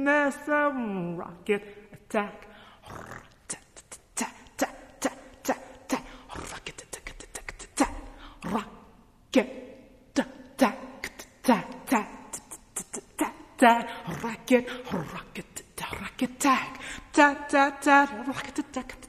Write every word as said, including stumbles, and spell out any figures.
business of rocket attack. Rocket attack, rocket attack, rocket, rocket, rocket attack, rocket attack.